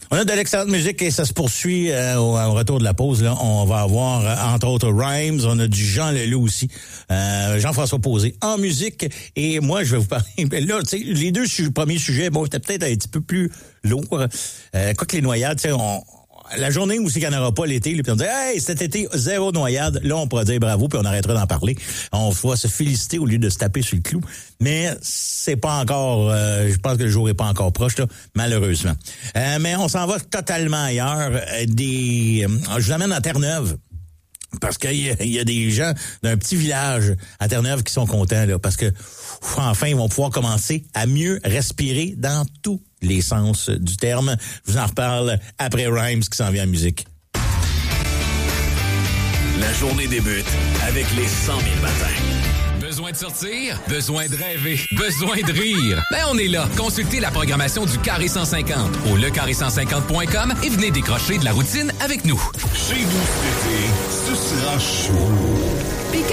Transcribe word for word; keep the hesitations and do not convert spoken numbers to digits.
On a de l'excellente musique et ça se poursuit euh, au, au retour de la pause. Là, on va avoir, euh, entre autres, Rhymes. On a du Jean Leloup aussi. Euh, Jean-François Posé en musique. Et moi, je vais vous parler... Ben là, tu sais, les deux su- premiers sujets, bon, c'était peut-être un petit peu plus lourd. Euh, quoi que les noyades, tu sais, on... La journée où c'est qu'il n'y en aura pas l'été, puis on dit « Hey, cet été, zéro noyade », là, on pourra dire bravo, puis on arrêtera d'en parler. On va se féliciter au lieu de se taper sur le clou. Mais c'est pas encore... Euh, je pense que le jour est pas encore proche, là, malheureusement. Euh, mais on s'en va totalement ailleurs. Des, je vous amène à Terre-Neuve. Parce qu'il y, y a des gens d'un petit village à Terre-Neuve qui sont contents, là, parce que ouf, enfin, ils vont pouvoir commencer à mieux respirer dans tous les sens du terme. Je vous en reparle après Rhymes qui s'en vient en musique. La journée débute avec les cent mille matins. Besoin de sortir? Besoin de rêver? Besoin de rire? Ben, on est là. Consultez la programmation du Carré cent cinquante au le carré cent cinquante point com et venez décrocher de la routine avec nous. Chez nous cet été, ce sera chaud.